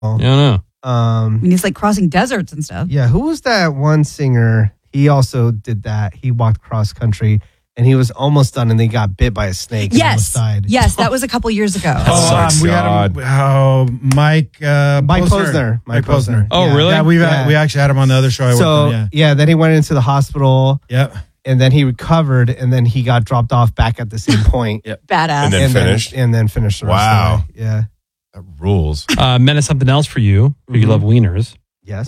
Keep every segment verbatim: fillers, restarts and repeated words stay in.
I don't know. Um, I mean, he's like crossing deserts and stuff. Yeah, who was that one singer? He also did that. He walked cross country and he was almost done and they got bit by a snake. And almost Yes. died. Yes, that was a couple years ago. Oh, um, we had him. Oh, Mike. Uh, Mike Posner. Mike Posner. Oh, Yeah. really? Yeah, we Yeah. we actually had him on the other show. I So worked on, yeah. yeah. then he went into the hospital. Yep. And then he recovered and then he got dropped off back at the same point. Yep. Badass. And then finished? and then finished the rest Wow. of the way. Yeah. That rules. Uh, Men is something else for you. Mm-hmm. You love wieners. Yes.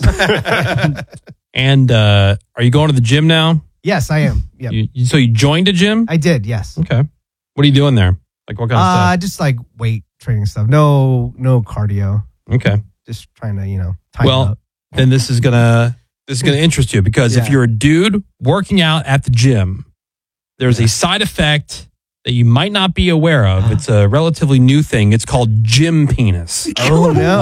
And uh, are you going to the gym now? Yes, I am. Yep. You, you, so you joined a gym? I did, yes. Okay. What are you doing there? Like what kind of Uh, stuff? just like weight training stuff. No, no cardio. Okay. Just trying to, you know, tighten Well, up. then this is gonna this is gonna interest you because if Yeah. you're a dude working out at the gym, there's a side effect that you might not be aware of. It's a relatively new thing. It's called gym penis. Oh no.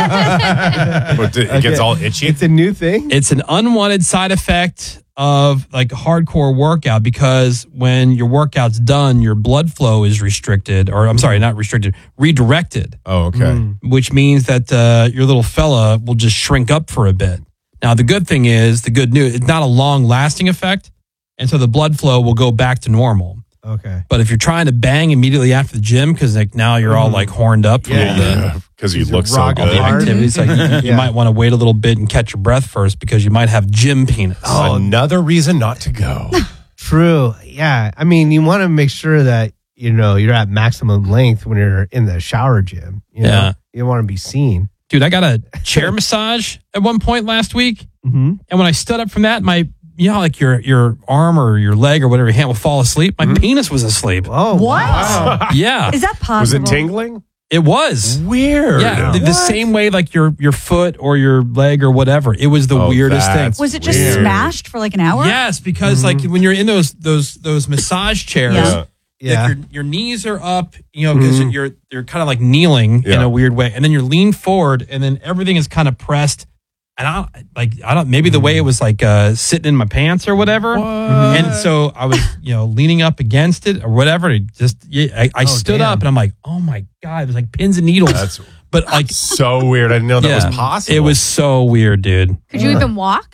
But it gets all itchy. It's a new thing. It's an unwanted side effect of like a hardcore workout because when your workout's done, your blood flow is restricted, or I'm sorry, not restricted, redirected, Oh, okay. Mm. which means that uh, your little fella will just shrink up for a bit. Now, the good thing is, the good news, it's not a long lasting effect. And so the blood flow will go back to normal. Okay. But if you're trying to bang immediately after the gym, because like now you're all like horned up from Yeah. all the, Yeah, because you You're look so rocking good. hard. activities, like you, you Yeah. might want to wait a little bit and catch your breath first because you might have gym penis. Oh, another reason not to go. True. Yeah. I mean, you want to make sure that, you know, you're at maximum length when you're in the shower gym. You know? Yeah. You want to be seen. Dude, I got a chair massage at one point last week. Mm-hmm. And when I stood up from that, my, you know, how, like your your arm or your leg or whatever, your hand will fall asleep. My penis was asleep. Oh, What? wow. Yeah, Is that Was possible? it tingling? it was. Weird. Yeah, the, the same way like your your foot or your leg or whatever. It was the Oh, weirdest thing. that's Was it just weird. smashed for like an hour? Yes, because like when you're in those those those massage chairs, Yeah. like Yeah. your your knees are up, you know, because you're you're kind of like kneeling in Yeah. a weird way, and then you're leaned forward, and then everything is kind of pressed. And I don't like I don't maybe the way it was like uh, sitting in my pants or whatever, and so I was you know leaning up against it or whatever. It just yeah, I, I Oh, stood damn. up and I'm like, oh my god, it was like pins and needles. That's but like so weird. I didn't know that yeah, was possible. it was so weird, dude. Could you even walk?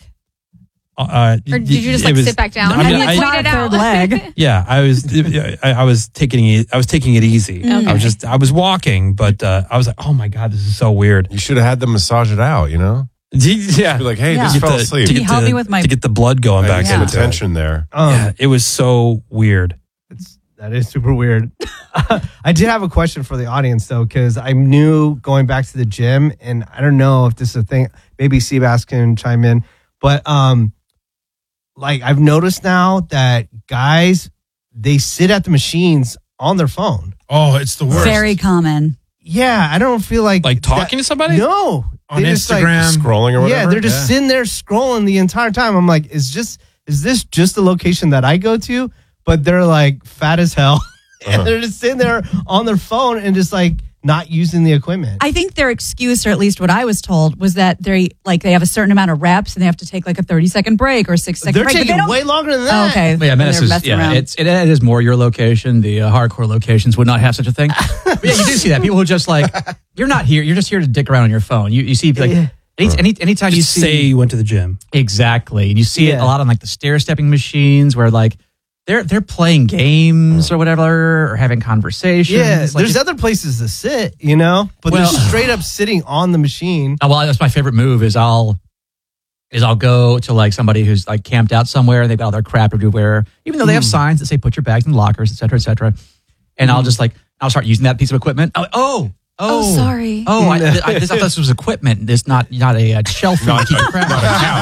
Uh, Or did you just it like was- sit back down? I mean, And I- it's Wait not a it out. third leg. Yeah, I was I, I was taking it I was taking it easy. I was just I was walking, but uh, I was like, oh my god, this is so weird. You should have had them massage it out, you know? Yeah, Be like, hey, Yeah. just Get fell the- asleep. to Can you get help the- me with my- to get the blood going I back didn't into get it. attention there. Um, Yeah, it was so weird. It's, that is super weird. I did have a question for the audience, though, because I'm new going back to the gym, and I don't know if this is a thing. Maybe Seabass can chime in. But, um, like, I've noticed now that guys, they sit at the machines on their phone. Oh, it's the worst. Very common. Yeah, I don't feel like... Like talking that- to somebody? No. On They just, like, Instagram. Scrolling or whatever? Yeah, they're just Yeah. sitting there scrolling the entire time. I'm like, is just is this just the location that I go to? But they're like fat as hell, and Uh-huh. they're just sitting there on their phone and just like not using the equipment. I think their excuse, or at least what I was told, was that they like they have a certain amount of reps and they have to take like a thirty second break or a six second they're break. but they taking don't- way longer than Oh, that. okay. But yeah, Menace They're is, messing yeah, around. it's, it, it is more your location. The uh, hardcore locations would not have such a thing. But yeah, you do see that. People who just like, you're not here. You're just here to dick around on your phone. You, you see, like, Yeah. any, any, anytime you Just see. say you went to the gym. Exactly. And you see it Yeah. a lot on like the stair stepping machines where like they're they're playing games or whatever or having conversations. Yeah, Like, there's it- other places to sit, you know, but Well- they're straight up sitting on the machine. Oh, well, that's my favorite move is I'll is I'll go to like somebody who's like camped out somewhere and they've got all their crap everywhere, even though they have signs that say put your bags in lockers, et cetera, et cetera. And I'll just like I'll start using that piece of equipment. Oh, oh, oh, Oh, sorry. Oh, I, I, this, I thought this was equipment. This not not a, uh shelf for you to keep your crap.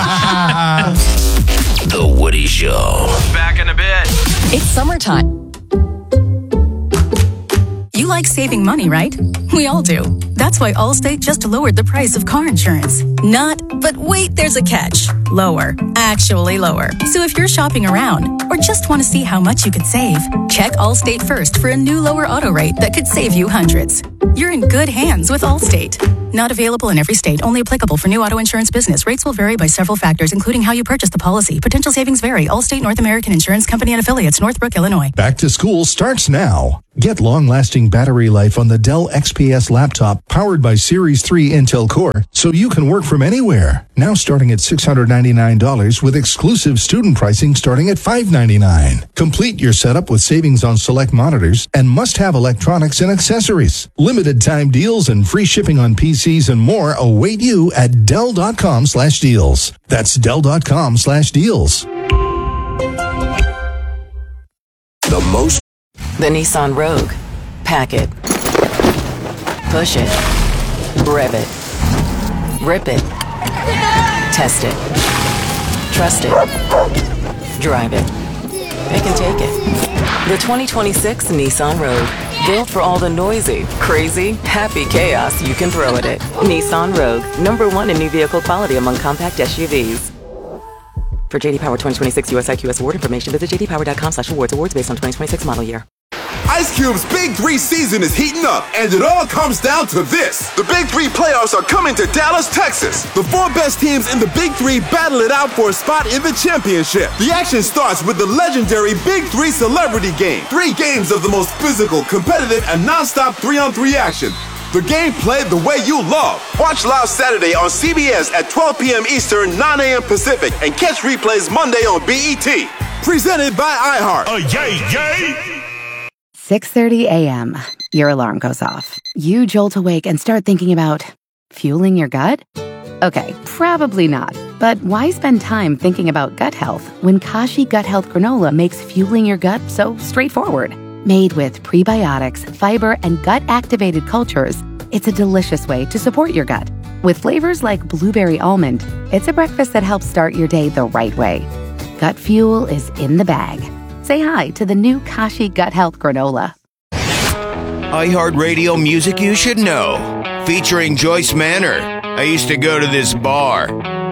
The Woody Show. Back in a bit. It's summertime. You like saving money, right? We all do. That's why Allstate just lowered the price of car insurance. Not, but wait, there's a catch. Lower. Actually lower. So if you're shopping around or just want to see how much you could save, check Allstate first for a new lower auto rate that could save you hundreds. You're in good hands with Allstate. Not available in every state, only applicable for new auto insurance business. Rates will vary by several factors, including how you purchase the policy. Potential savings vary. Allstate North American Insurance Company and Affiliates, Northbrook, Illinois. Back to school starts now. Get long-lasting battery life on the Dell X P S laptop powered by Series three Intel Core so you can work from anywhere. Now starting at six hundred ninety-nine dollars with exclusive student pricing starting at five hundred ninety-nine dollars. Complete your setup with savings on select monitors and must-have electronics and accessories. Limited time deals and free shipping on P Cs and more await you at Dell.com slash deals. That's Dell.com slash deals. The most. The Nissan Rogue. Pack it. Push it. Rev it. Rip it. Test it. Trust it. Drive it. Pick and take it. The twenty twenty-six Nissan Rogue. Built for all the noisy, crazy, happy chaos you can throw at it. Nissan Rogue. Number one in new vehicle quality among compact S U Vs. For J D Power twenty twenty-six U S I Q S award information, visit j d power dot com slash awards. Awards based on twenty twenty-six model year. Ice Cube's Big Three season is heating up, and it all comes down to this. The Big Three playoffs are coming to Dallas, Texas. The four best teams in the Big Three battle it out for a spot in the championship. The action starts with the legendary Big Three Celebrity Game. Three games of the most physical, competitive, and non-stop three-on-three action. The game played the way you love. Watch live Saturday on C B S at twelve p.m. Eastern, nine a.m. Pacific, and catch replays Monday on B E T. Presented by iHeart. Oh, yay, yay! six thirty a.m. Your alarm goes off. You jolt awake and start thinking about fueling your gut? Okay, probably not. But why spend time thinking about gut health when Kashi Gut Health Granola makes fueling your gut so straightforward? Made with prebiotics, fiber, and gut-activated cultures, it's a delicious way to support your gut. With flavors like blueberry almond, it's a breakfast that helps start your day the right way. Gut fuel is in the bag. Say hi to the new Kashi Gut Health Granola. iHeartRadio music you should know. Featuring Joyce Manor. I used to go to this bar.